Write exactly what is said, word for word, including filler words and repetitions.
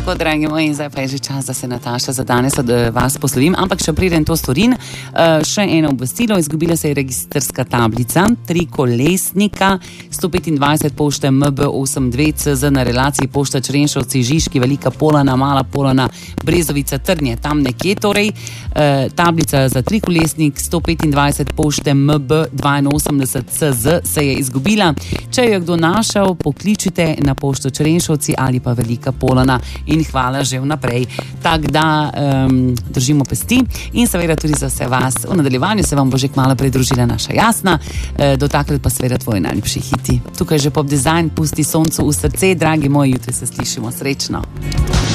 Tako, dragi moji, zdaj pa je že čas, da se Nataša za danes od vas poslovim, ampak še preden to storim, še eno obvestilo. Izgubila se je registrska tablica trikolesnika sto petindvajset pošte M B osem dve C Z na relaciji pošta Črenšovci, Žižki, Velika Polana, Mala Polana, Brezovica, Trnje, tam nekje torej. Tablica za trikolesnik sto petindvajset pošte M B dvainosemdeset C Z se je izgubila. Če jo je kdo našel, pokličite na pošto Črenšovci ali pa Velika Polana in hvala že vnaprej. Tak da um, držimo pesti in seveda tudi za vse vas. V nadaljevanju se vam bo že kmalu pridružila naša Jasna, e, do takrat pa seveda tvoji najljubši hiti. Tukaj že Pop Design, Pusti soncu v srce, dragi moji, jutri se slišimo, srečno.